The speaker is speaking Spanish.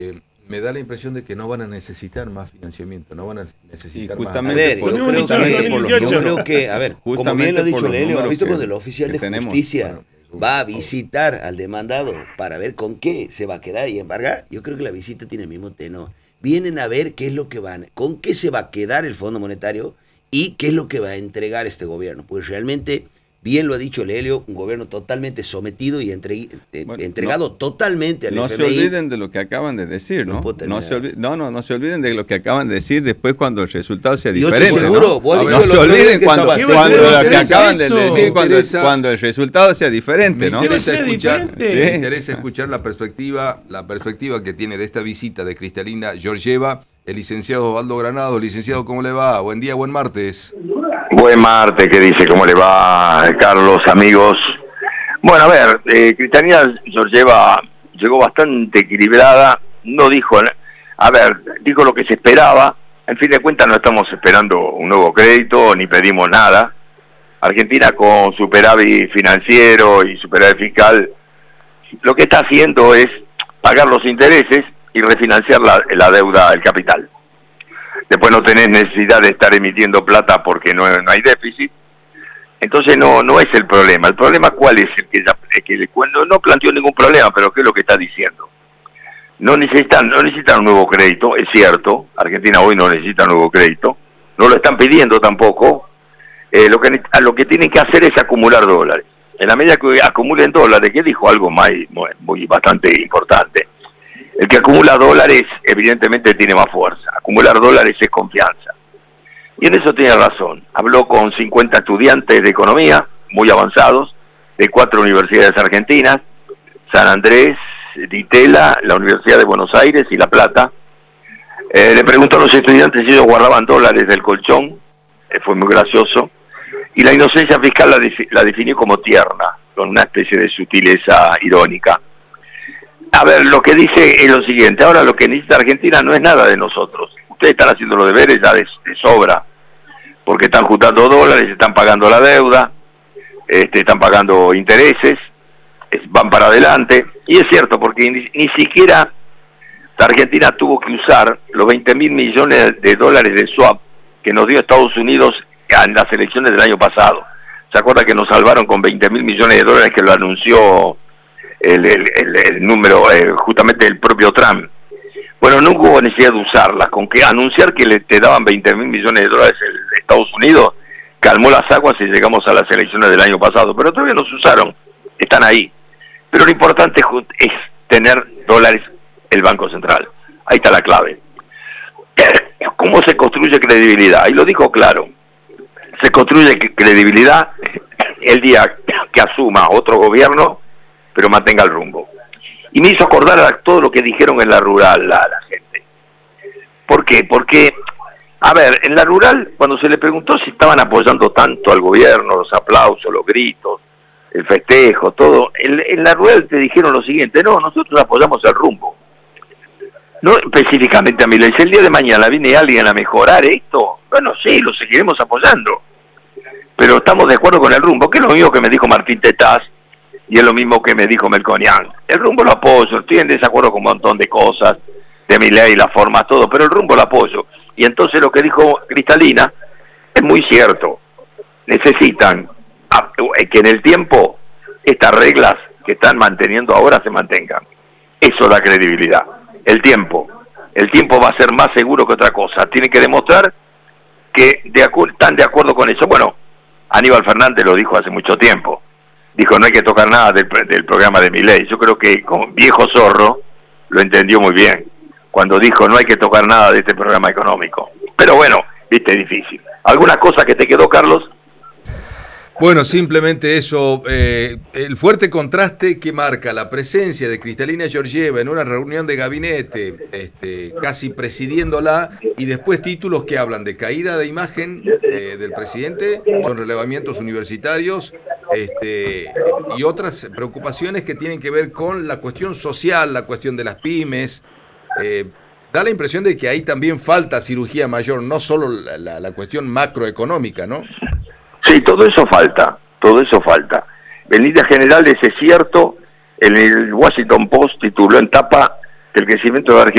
me da la impresión de que no van a necesitar más financiamiento, no van a necesitar justamente más. Yo creo que, a ver, como bien lo ha dicho Lelio, ha visto cuando el oficial de justicia va a visitar al demandado para ver con qué se va a quedar y embargar. Yo creo que la visita tiene el mismo tenor. Vienen a ver qué es lo que van, con qué se va a quedar el Fondo Monetario y qué es lo que va a entregar este gobierno. Pues realmente, bien lo ha dicho Lelio, un gobierno totalmente sometido y entregado totalmente al FMI. No se olviden de lo que acaban de decir, ¿no? No se olviden de lo que acaban de decir después cuando el resultado sea diferente. Yo estoy seguro, no se olviden cuando lo que acaban de decir cuando el resultado sea diferente, ¿no? Me interesa escuchar la perspectiva que tiene de esta visita de Cristalina Georgieva el licenciado Osvaldo Granado. Licenciado, ¿cómo le va? Buen día, buen martes. Buen martes, ¿qué dice? ¿Cómo le va, Carlos, amigos? Bueno, a ver, Cristalina Georgieva llegó bastante equilibrada, no dijo, dijo lo que se esperaba. En fin de cuentas no estamos esperando un nuevo crédito, ni pedimos nada. Argentina con superávit financiero y superávit fiscal, lo que está haciendo es pagar los intereses y refinanciar la deuda, el capital. Después no tenés necesidad de estar emitiendo plata porque no hay déficit. Entonces no es el problema. El problema ¿cuál es? No planteó ningún problema, pero ¿qué es lo que está diciendo? No necesitan un nuevo crédito, es cierto. Argentina hoy no necesita un nuevo crédito. No lo están pidiendo tampoco. Lo que tienen que hacer es acumular dólares. En la medida que acumulen dólares, que dijo algo muy bastante importante. El que acumula dólares evidentemente tiene más fuerza. Acumular dólares es confianza. Y en eso tiene razón. Habló con 50 estudiantes de economía, muy avanzados, de 4 universidades argentinas, San Andrés, Ditela, la Universidad de Buenos Aires y La Plata. Le preguntó a los estudiantes si ellos guardaban dólares del colchón, fue muy gracioso, y la inocencia fiscal la definió como tierna, con una especie de sutileza irónica. A ver, lo que dice es lo siguiente: ahora lo que necesita Argentina no es nada de nosotros. Ustedes están haciendo los deberes ya de sobra, porque están juntando dólares, están pagando la deuda, están pagando intereses, van para adelante. Y es cierto, porque ni siquiera la Argentina tuvo que usar los 20.000 millones de dólares de swap que nos dio Estados Unidos en las elecciones del año pasado. ¿Se acuerda que nos salvaron con 20.000 millones de dólares que lo anunció el número, justamente el propio Trump? Bueno, no hubo necesidad de usarlas. Con que anunciar que te daban 20.000 millones de dólares de Estados Unidos calmó las aguas y llegamos a las elecciones del año pasado, pero todavía no se usaron, están ahí. Pero lo importante es tener dólares el Banco Central. Ahí está la clave. ¿Cómo se construye credibilidad? Ahí lo dijo claro. Se construye credibilidad el día que asuma otro gobierno, pero mantenga el rumbo. Y me hizo acordar a todo lo que dijeron en la rural la gente. ¿Por qué? Porque, a ver, en la rural, cuando se le preguntó si estaban apoyando tanto al gobierno, los aplausos, los gritos, el festejo, todo, en la rural te dijeron lo siguiente: no, nosotros apoyamos el rumbo. No específicamente a Milei. Si el día de mañana viene alguien a mejorar esto, bueno, sí, lo seguiremos apoyando. Pero estamos de acuerdo con el rumbo, que es lo mismo que me dijo Martín Tetaz, y es lo mismo que me dijo Melconian. El rumbo lo apoyo, estoy en desacuerdo con un montón de cosas, de Milei, la forma, todo, pero el rumbo lo apoyo. Y entonces lo que dijo Cristalina es muy cierto. Necesitan que en el tiempo estas reglas que están manteniendo ahora se mantengan. Eso da credibilidad. El tiempo va a ser más seguro que otra cosa. Tienen que demostrar que están de acuerdo con eso. Bueno, Aníbal Fernández lo dijo hace mucho tiempo. Dijo, no hay que tocar nada del programa de Milei. Yo creo que como viejo zorro lo entendió muy bien cuando dijo, no hay que tocar nada de este programa económico. Pero bueno, viste, difícil. ¿Alguna cosa que te quedó, Carlos? Bueno, simplemente eso, el fuerte contraste que marca la presencia de Cristalina Georgieva en una reunión de gabinete, casi presidiéndola, y después títulos que hablan de caída de imagen del presidente, son relevamientos universitarios, y otras preocupaciones que tienen que ver con la cuestión social, la cuestión de las pymes. Da la impresión de que ahí también falta cirugía mayor, no solo la cuestión macroeconómica, ¿no? Sí, todo eso falta. En líneas generales es cierto. El Washington Post tituló en tapa que el crecimiento de Argentina